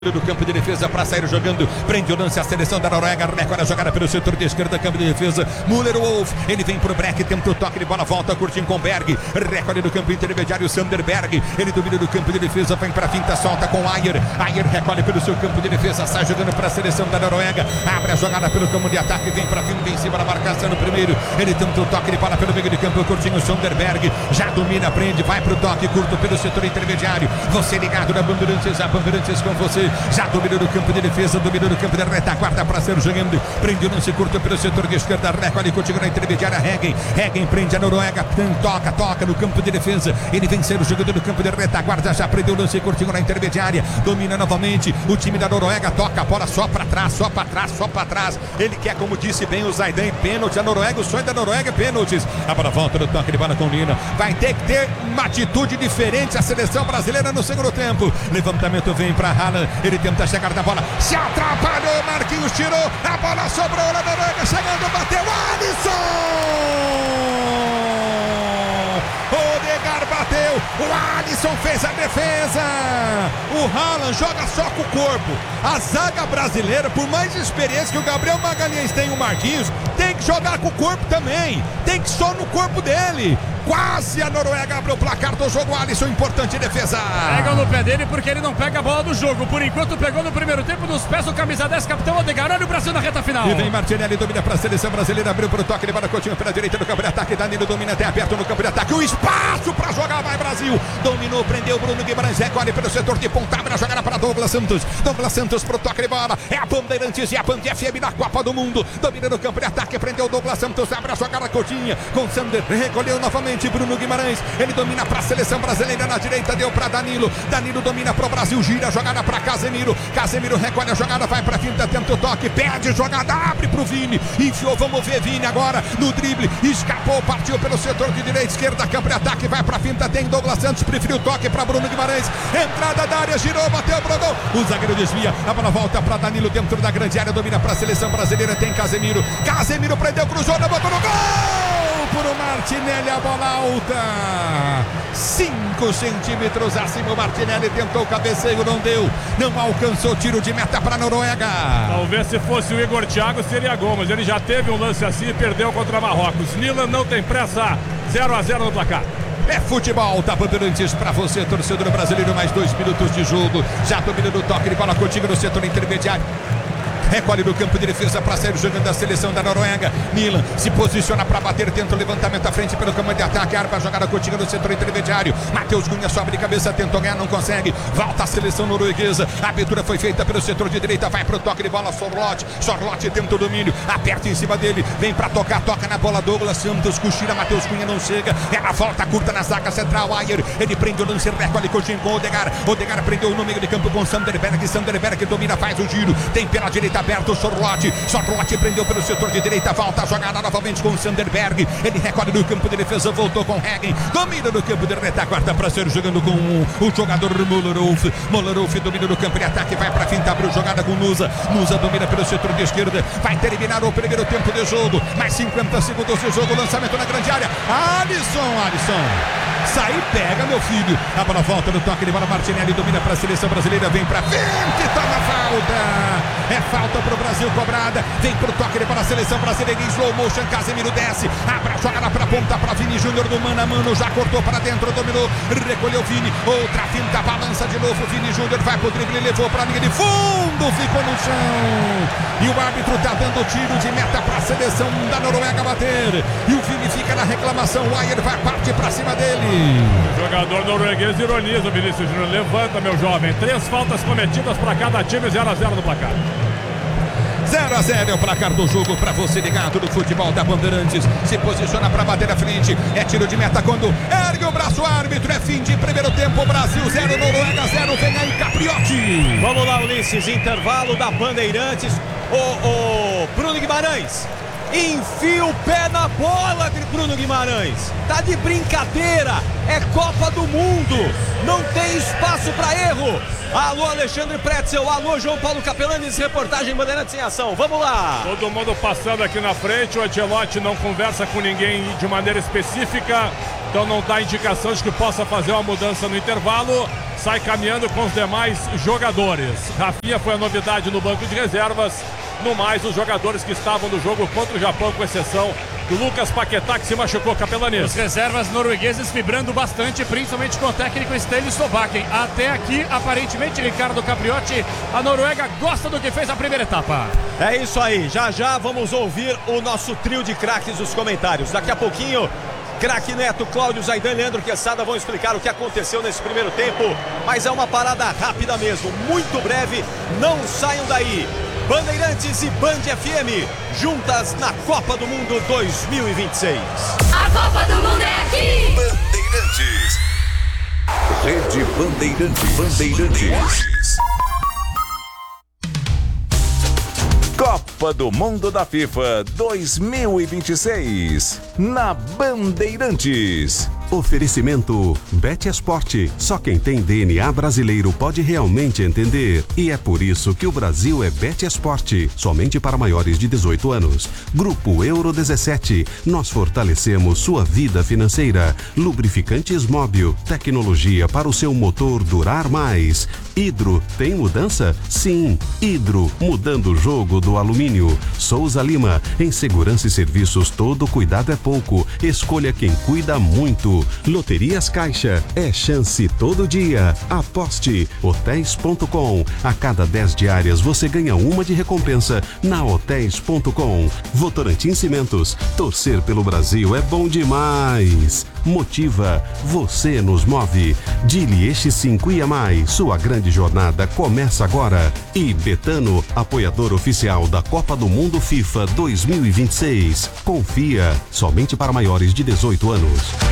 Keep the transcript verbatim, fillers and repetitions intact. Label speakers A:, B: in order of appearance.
A: do campo de defesa para sair jogando, prende o lance a seleção da Noruega, recorde a jogada pelo setor de esquerda, campo de defesa, Müller Wolf, ele vem pro break, tenta o toque de bola, volta curtindo com Berg, recorde do campo intermediário, Sanderberg, ele domina do campo de defesa, vem pra finta, solta com Ayer, Ayer recolhe pelo seu campo de defesa, sai jogando para a seleção da Noruega, abre a jogada pelo campo de ataque, vem pra fim, vem em cima da marcação no primeiro, ele tenta o toque de bola pelo meio de campo, curtinho, Sanderberg, já domina, prende, vai pro toque, curto pelo setor intermediário, você ligado na Bandeirantes, a Bandeirantes com você, já domina do campo de defesa, domina do campo de retaguarda para ser jogando, prende o lance curto pelo setor de esquerda, recolhe contigo na intermediária, Hegen, Hegen prende a Noruega, toca, toca no campo de defesa, ele vem sendo jogando no campo de retaguarda, já prendeu o lance curtinho na intermediária, domina novamente, o time da Noruega toca a bola só para trás, só para trás, só para trás, ele quer, como disse bem o Zaidan, pênalti, a Noruega, o sonho da Noruega é pênaltis, a bola volta no toque de bola com Nina, vai ter que ter uma atitude diferente a seleção brasileira no segundo tempo, levantamento vem para Haaland, ele tenta chegar na bola, se atrapalhou, Marquinhos tirou, a bola sobrou na Noruega, chegando, bateu, Alisson! Odegaard bateu, o Alisson fez a defesa, o Haaland joga só com o corpo, a zaga brasileira, por mais experiência que o Gabriel Magalhães tem, o Marquinhos, tem que jogar com o corpo também, tem que só no corpo dele. Quase a Noruega abre o placar do jogo, Alisson, importante defesa.
B: Pega no pé dele porque ele não pega a bola do jogo. Por enquanto pegou no primeiro tempo nos pés o camisa dez, capitão Odegaard. Olha o Brasil na reta final.
A: E vem Martinelli, domina para a seleção brasileira, abriu para o toque de bola, Coutinho pela direita do campo de ataque, Danilo domina até aberto no campo de ataque, o espaço para jogar, vai Brasil, dominou, prendeu Bruno Guimarães, recolhe pelo setor de ponta, abre a jogada para Douglas Santos, Douglas Santos pro toque de bola, é a Bandeirantes e a Band F M na Copa do Mundo, domina no campo de ataque, prendeu Douglas Santos, abre a jogada, Coutinho, com Sander, recolheu novamente Bruno Guimarães, ele domina para a seleção brasileira na direita, deu para Danilo, Danilo domina para o Brasil, gira a jogada para Casemiro, Casemiro recolhe a jogada, vai para a finta, tenta o toque, perde jogada, abre para o Vini, enfiou, vamos ver Vini agora no drible, escapou, partiu pelo setor de direita, esquerda, campo de ataque, vai para a finta, tem Douglas Santos, preferiu o toque para Bruno Guimarães, entrada da área, girou, bateu pro gol, o zagueiro desvia, a bola volta para Danilo dentro da grande área, domina para a seleção brasileira, tem Casemiro, Casemiro prendeu, cruzou, botou no gol! Por o Martinelli, a bola alta, cinco centímetros acima, o Martinelli tentou o cabeceio, não deu, não alcançou, tiro de meta para a Noruega.
B: Talvez se fosse o Igor Thiago seria gol, mas ele já teve um lance assim e perdeu contra Marrocos. Nilan não tem pressa, zero a zero no placar.
A: É futebol, tá Bandeirantes pra você, torcedor brasileiro, mais dois minutos de jogo, já dominando o toque de bola contigo no setor intermediário. Recolhe no campo de defesa para sair jogando da seleção da Noruega. Milan se posiciona para bater, tenta o levantamento à frente pelo campo de ataque, arma a jogada contigo no setor intermediário. Matheus Cunha sobe de cabeça, tentou ganhar, não consegue. Volta a seleção norueguesa. A abertura foi feita pelo setor de direita, vai pro toque de bola, Sorloth. Sorloth tenta o domínio, aperta em cima dele, vem para tocar, toca na bola, Douglas Santos, cochila, Matheus Cunha não chega. Ela volta curta na zaga central, Ayer, ele prende o lance, recolhe Coutinho com Odegaard. Odegaard prendeu no meio de campo com Sanderberg. Sanderberg domina, faz o giro, tem pela direita aberto, Sorloth, Sorloth prendeu pelo setor de direita, volta a jogada novamente com o Sanderberg, ele recolhe no campo de defesa, voltou com Hegen, domina no campo de retaguarda para ser jogando com o, o jogador Müller Wolf, Müller Wolf domina no campo de ataque, vai para finta, abriu jogada com Nusa, Nusa domina pelo setor de esquerda, vai terminar o primeiro tempo de jogo, mais cinquenta segundos de jogo, lançamento na grande área, Alisson, Alisson sai e pega, meu filho, a bola volta no toque de bola, Martinelli domina para a seleção brasileira, vem para frente, toma falta, é falta para o Brasil cobrada, vem pro toque de bola a seleção brasileira em slow motion, Casemiro desce, abre a jogada para ponta para Vini Júnior do mano a mano, já cortou para dentro, dominou, recolheu Vini, outra finta, balança de novo, Vini Júnior vai pro drible, levou para a linha de fundo, ficou no chão, e o árbitro tá dando tiro de meta para a seleção da Noruega bater, e o Vini fica na reclamação, o Ayer vai partir para cima dele.
B: O jogador norueguês ironiza o Vinícius Júnior, levanta meu jovem, três faltas cometidas para cada time, zero a zero no placar.
A: zero a zero é o placar do jogo para você ligado no futebol da Bandeirantes. Se posiciona para bater à frente. É tiro de meta quando ergue o braço o árbitro. É fim de primeiro tempo. Brasil zero, Noruega zero. Vem aí, Capriotti.
C: Vamos lá, Ulisses. Intervalo da Bandeirantes. O, o Bruno Guimarães. Enfia o pé na bola, Bruno Guimarães. Tá de brincadeira. É Copa do Mundo. Não tem espaço para erro. Alô, Alexandre Pretzel. Alô, João Paulo Capelanes. Reportagem Bandeirantes em ação. Vamos lá.
B: Todo mundo passando aqui na frente. O Ancelotti não conversa com ninguém de maneira específica. Então não dá indicação de que possa fazer uma mudança no intervalo. sai caminhando com os demais jogadores. Rafinha foi a novidade no banco de reservas. No mais, os jogadores que estavam no jogo contra o Japão, com exceção do Lucas Paquetá, que se machucou, Capelanês.
D: Os reservas noruegueses vibrando bastante, principalmente com o técnico Ståle Solbakken. Até aqui, aparentemente, Ricardo Capriotti, a Noruega gosta do que fez a primeira etapa.
C: É isso aí, já já vamos ouvir o nosso trio de craques dos comentários. Daqui a pouquinho, craque Neto, Cláudio Zaidan e Leandro Quesada vão explicar o que aconteceu nesse primeiro tempo, mas é uma parada rápida mesmo, muito breve, não saiam daí. Bandeirantes e Band F M, juntas na Copa do Mundo dois mil e vinte e seis.
E: A Copa do Mundo é aqui!
F: Bandeirantes. Rede Bandeirantes. Bandeirantes. Copa do Mundo da FIFA dois mil e vinte e seis, na Bandeirantes.
G: Oferecimento Betesport. Só quem tem D N A brasileiro pode realmente entender. E é por isso que o Brasil é Betesport. Somente para maiores de dezoito anos. Grupo Euro dezessete. Nós fortalecemos sua vida financeira. Lubrificantes Móbil. Tecnologia para o seu motor durar mais. Hidro. Tem mudança? Sim. Hidro. Mudando o jogo do alumínio. Souza Lima. Em segurança e serviços, todo cuidado é pouco. Escolha quem cuida muito. Loterias Caixa, é chance todo dia. Aposte. Hotéis ponto com. A cada dez diárias você ganha uma de recompensa na Hotéis ponto com. Votorantim Cimentos, torcer pelo Brasil é bom demais. Motiva, você nos move. Dili Eixi cinco I A Mais, sua grande jornada começa agora. E Betano, apoiador oficial da Copa do Mundo FIFA dois mil e vinte e seis. Confia, somente para maiores de dezoito anos.